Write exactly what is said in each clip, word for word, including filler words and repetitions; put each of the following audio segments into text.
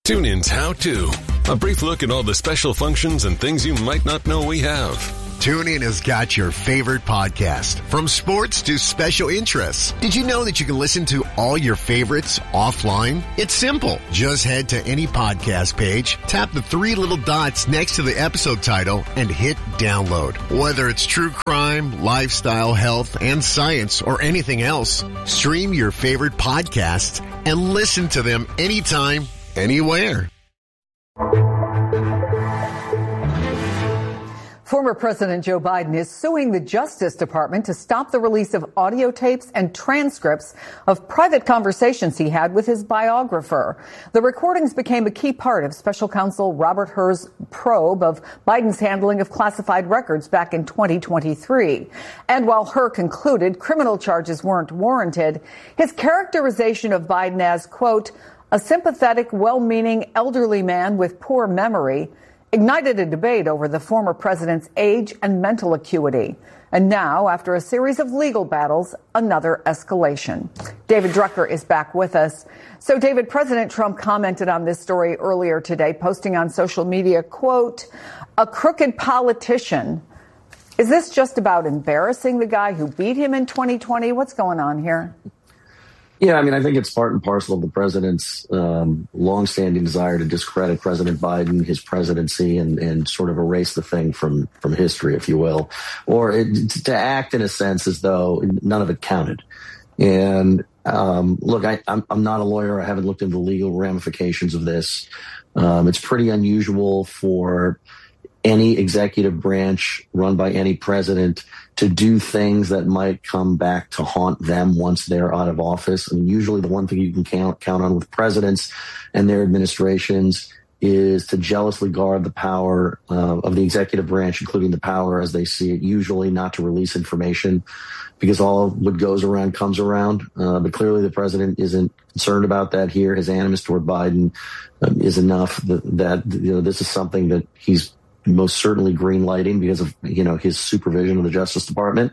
TuneIn's How To. A brief look at all the special functions and things you might not know we have. TuneIn has got your favorite podcast, from sports to special interests. Did you know that you can listen to all your favorites offline? It's simple. Just head to any podcast page, tap the three little dots next to the episode title, and hit download. Whether it's true crime, lifestyle, health, and science, or anything else, stream your favorite podcasts and listen to them anytime, anywhere. Former President Joe Biden is suing the Justice Department to stop the release of audio tapes and transcripts of private conversations he had with his biographer. The recordings became a key part of special counsel Robert Hur's probe of Biden's handling of classified records back in twenty twenty-three. And while Hur concluded criminal charges weren't warranted, his characterization of Biden as, quote, a sympathetic, well-meaning elderly man with poor memory ignited a debate over the former president's age and mental acuity. And now, after a series of legal battles, another escalation. David Drucker is back with us. So, David, President Trump commented on this story earlier today, posting on social media, quote, a crooked politician. Is this just about embarrassing the guy who beat him in twenty twenty? What's going on here? Yeah, I mean, I think it's part and parcel of the president's um, longstanding desire to discredit President Biden, his presidency, and, and sort of erase the thing from, from history, if you will, or it, to act in a sense as though none of it counted. And um, look, I, I'm, I'm not a lawyer. I haven't looked into the legal ramifications of this. Um, it's pretty unusual for any executive branch run by any president to do things that might come back to haunt them once they're out of office. I mean, usually the one thing you can count, count on with presidents and their administrations is to jealously guard the power uh, of the executive branch, including the power as they see it, usually not to release information because all what goes around comes around. Uh, but clearly the president isn't concerned about that here. His animus toward Biden um, is enough that, that you know, this is something that he's most certainly green lighting because of, you know, his supervision of the Justice Department.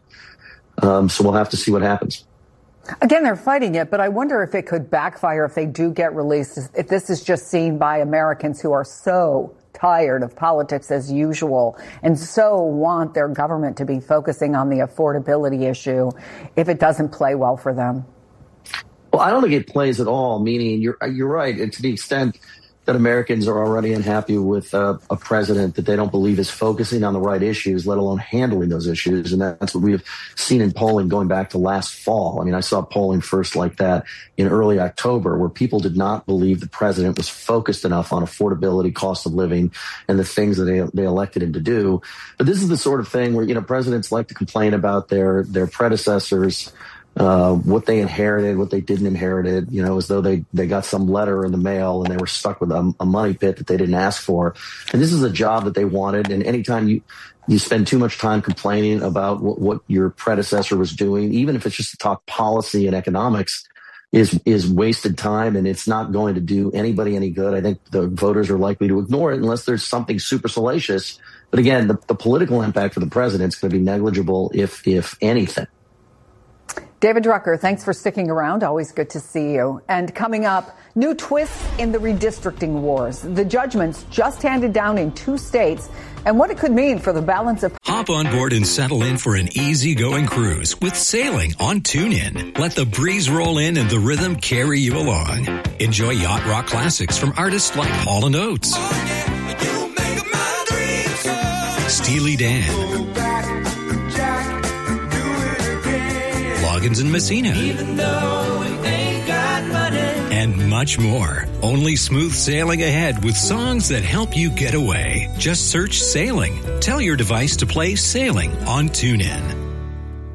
Um, so we'll have to see what happens. Again, they're fighting it, but I wonder if it could backfire if they do get released, if this is just seen by Americans who are so tired of politics as usual and so want their government to be focusing on the affordability issue, if it doesn't play well for them. Well, I don't think it plays at all, meaning you're, you're right. And to the extent that Americans are already unhappy with uh, a president that they don't believe is focusing on the right issues, let alone handling those issues. And that's what we have seen in polling going back to last fall. I mean, I saw polling first like that in early October, where people did not believe the president was focused enough on affordability, cost of living, and the things that they, they elected him to do. But this is the sort of thing where, you know, presidents like to complain about their, their predecessors, Uh, what they inherited, what they didn't inherit, you know, as though they, they got some letter in the mail and they were stuck with a, a money pit that they didn't ask for. And this is a job that they wanted. And anytime you, you spend too much time complaining about what, what your predecessor was doing, even if it's just to talk policy and economics, is, is wasted time, and it's not going to do anybody any good. I think the voters are likely to ignore it unless there's something super salacious. But again, the, the political impact for the president is going to be negligible, if, if anything. David Drucker, thanks for sticking around. Always good to see you. And coming up, new twists in the redistricting wars. The judgments just handed down in two states and what it could mean for the balance of... Hop on board and settle in for an easygoing cruise with sailing on TuneIn. Let the breeze roll in and the rhythm carry you along. Enjoy yacht rock classics from artists like Hall and Oates, oh, yeah, you make my dreams, Steely Dan, Loggins and Messina, even though we ain't got money, and much more. Only smooth sailing ahead with songs that help you get away. Just search Sailing. Tell your device to play Sailing on TuneIn.